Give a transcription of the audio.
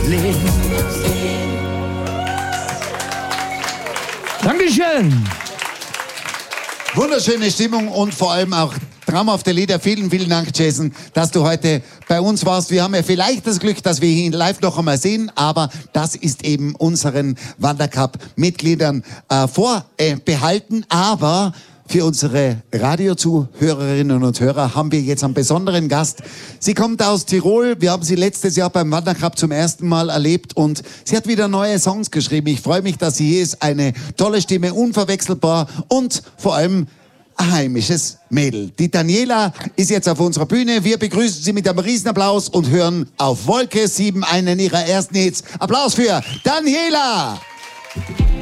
Dankeschön. Wunderschöne Stimmung und vor allem auch traumhafte Lieder. Vielen, vielen Dank, Jason, dass du heute bei uns warst. Wir haben ja vielleicht das Glück, dass wir ihn live noch einmal sehen, aber das ist eben unseren Wandercup-Mitgliedern vorbehalten. Aber für unsere Radiozuhörerinnen und Hörer haben wir jetzt einen besonderen Gast. Sie kommt aus Tirol. Wir haben sie letztes Jahr beim Wandercup zum ersten Mal erlebt und sie hat wieder neue Songs geschrieben. Ich freue mich, dass sie hier ist. Eine tolle Stimme, unverwechselbar und vor allem ein heimisches Mädel. Die Daniela ist jetzt auf unserer Bühne. Wir begrüßen sie mit einem Riesenapplaus und hören auf Wolke 7 einen ihrer ersten Hits. Applaus für Daniela!